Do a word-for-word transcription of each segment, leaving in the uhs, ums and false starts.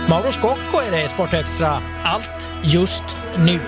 Mauro Scocco är det i Sport Extra. Allt just nu.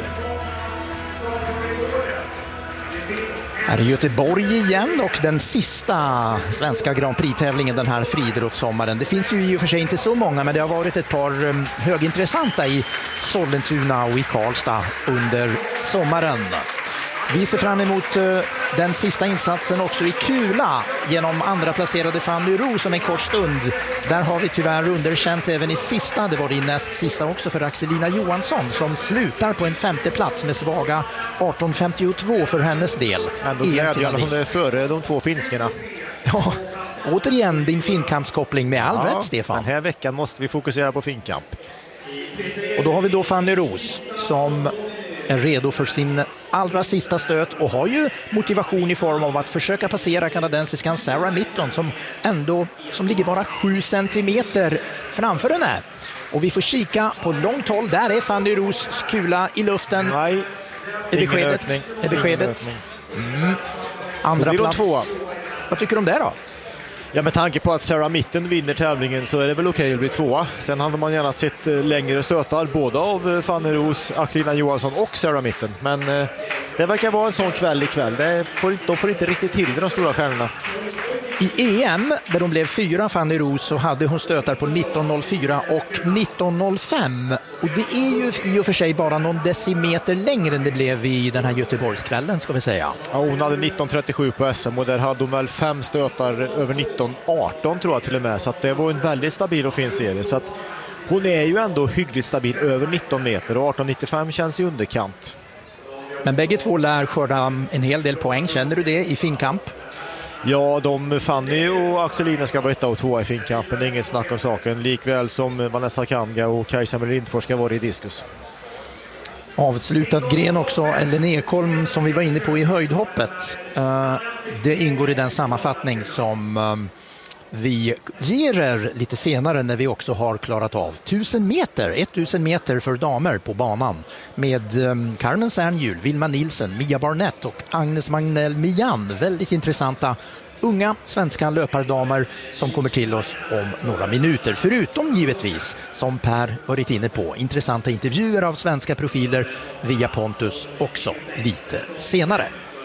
Här är Göteborg igen och den sista svenska Grand Prix-tävlingen den här friidrottssommaren. Det finns ju i och för sig inte så många, men det har varit ett par högintressanta i Sollentuna och i Karlstad under sommaren. Vi ser fram emot den sista insatsen också i Kula genom andra placerade Fanny Roos om en kort stund. Där har vi tyvärr underkänt även i sista. Det var det i näst sista också för Axelina Johansson som slutar på en femte plats med svaga arton femtiotvå för hennes del. Ändå glädjande hon är före de två finskorna. Ja, återigen din finkampskoppling med all ja, rätt, Stefan. Den här veckan måste vi fokusera på finkamp. Och då har vi då Fanny Roos som är redo för sin allra sista stöt och har ju motivation i form av att försöka passera kanadensiskan Sarah Mitton som ändå som ligger bara sju centimeter framför henne. Och vi får kika på långt håll. Där är Fanny Roos kula i luften. Nej, är beskedet. Är beskedet. Mm. Andra plats. Två. Vad tycker du om det då? Ja, med tanke på att Sarah Mitton vinner tävlingen så är det väl okej att bli tvåa. Sen hade man gärna sett längre stötar både av Fanny Roos, Axelina Johansson och Sarah Mitton. Men eh, det verkar vara en sån kväll ikväll. Det får, de får inte riktigt till de stora stjärnorna. I E M där de blev fyra Fanny Roos så hade hon stötar på nitton noll fyra och nitton noll fem. Och det är ju i och för sig bara någon decimeter längre än det blev i den här Göteborgskvällen ska vi säga. Ja, hon hade nitton trettiosju på S M och där hade hon väl fem stötar över nitton arton tror jag till och med. Så att det var en väldigt stabil och fin serie. Så att hon är ju ändå hyggligt stabil över nitton meter och arton nittiofem känns i underkant. Men bägge två lär skörda en hel del poäng. Känner du det i finkamp? Ja, de Fanny och Axelina ska vara etta och tvåa i finkampen. Det är inget snack om saken. Likväl som Vanessa Kamga och Kajsa Lindfors ska vara i diskus. Avslutad gren också, Ellen Ekholm som vi var inne på i höjdhoppet. Det ingår i den sammanfattning som vi ger er lite senare när vi också har klarat av tusen meter, tusen meter för damer på banan med Carmen Sernjul, Vilma Nilsen, Mia Barnett och Agnes Magnell Mian. Väldigt intressanta unga svenska löpardamer som kommer till oss om några minuter. Förutom givetvis, som Per varit inne på, intressanta intervjuer av svenska profiler via Pontus också lite senare.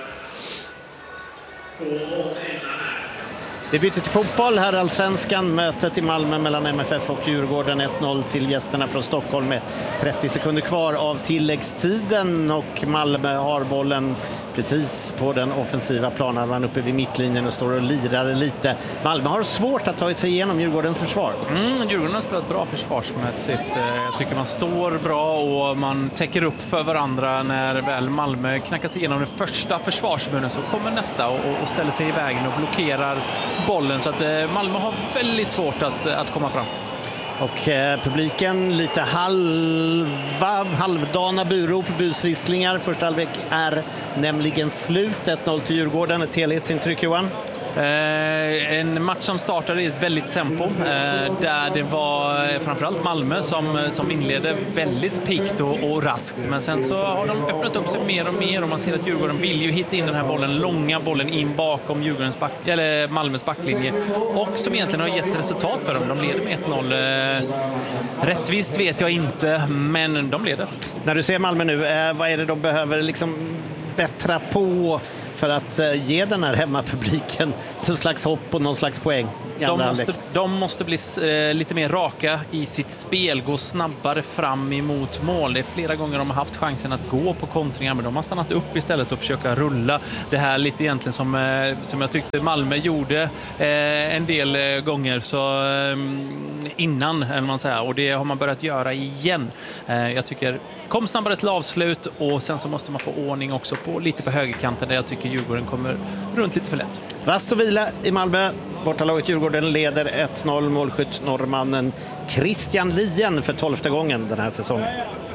Vi byter till fotboll. Här allsvenskan, mötet i Malmö mellan M F F och Djurgården, ett noll till gästerna från Stockholm med trettio sekunder kvar av tilläggstiden och Malmö har bollen precis på den offensiva planen. Man uppe vid mittlinjen och står och lirar lite. Malmö har svårt att ta sig igenom Djurgårdens försvar. Mm, Djurgården har spelat bra försvarsmässigt. Jag tycker man står bra och man täcker upp för varandra. När väl Malmö knackar sig igenom den första försvarsmuren så kommer nästa och, och ställer sig i vägen och blockerar bollen, så att eh, Malmö har väldigt svårt att, att komma fram. Och eh, publiken lite halva, halvdana burop, busvisslingar. Första halvlek är nämligen slut. ett noll till Djurgården. Ett helhetsintryck, Johan? Eh, en match som startade i ett väldigt tempo eh, där det var framförallt Malmö som, som inledde väldigt pikt och, och raskt, men sen så har de öppnat upp sig mer och mer och man ser att Djurgården vill ju hitta in den här bollen, långa bollen in bakom Djurgårdens back, eller Malmös backlinje och som egentligen har gett resultat för dem. De leder med ett noll. Eh, rättvist vet jag inte, men de leder. När du ser Malmö nu, eh, vad är det de behöver liksom bättra på för att eh, ge den här hemmapubliken någon slags hopp och någon slags poäng? De måste, de måste bli eh, lite mer raka i sitt spel, gå snabbare fram emot mål. Det är flera gånger de har haft chansen att gå på kontringar, men de har stannat upp istället och försöka rulla det här lite egentligen som, eh, som jag tyckte Malmö gjorde eh, en del eh, gånger så eh, innan, eller man säger, och det har man börjat göra igen. Eh, jag tycker kom snabbare till avslut och sen så måste man få ordning också på lite på högerkanten där jag tycker Djurgården kommer runt lite för lätt. Rast och vila i Malmö. Bortalaget Djurgården leder ett noll. Målskytt norrmannen Christian Lien för tolfte gången den här säsongen.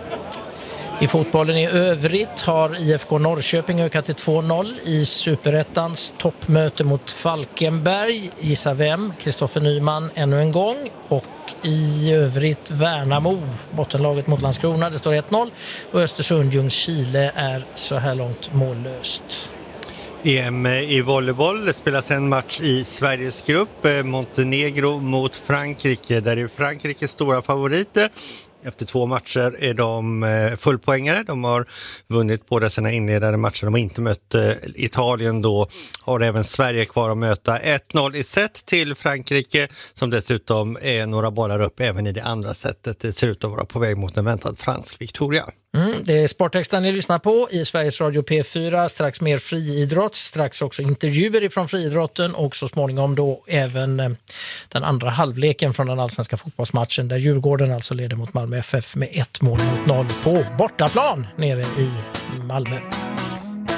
I fotbollen i övrigt har I F K Norrköping ökat till två noll i Superettans toppmöte mot Falkenberg. Gissa vem? Kristoffer Nyman ännu en gång. Och i övrigt Värnamo, bottenlaget mot Landskrona. Det står ett noll. Och Östersund Ljungskile är så här långt mållöst. E M i volleyboll. Det spelas en match i Sveriges grupp, Montenegro mot Frankrike, där är Frankrike stora favoriter. Efter två matcher är de fullpoängare. De har vunnit båda sina inledande matcher. De har inte mött Italien då. Har även Sverige kvar att möta. ett noll i set till Frankrike, som dessutom är några bollar upp även i det andra setet. Det ser ut att vara på väg mot en väntad fransk Victoria. Mm, det är Sporttexten ni lyssnar på i Sveriges Radio P fyra. Strax mer friidrott, strax också intervjuer ifrån friidrotten och så småningom då även eh, den andra halvleken från den allsvenska fotbollsmatchen där Djurgården alltså leder mot Malmö F F med ett mål mot noll på bortaplan nere i Malmö.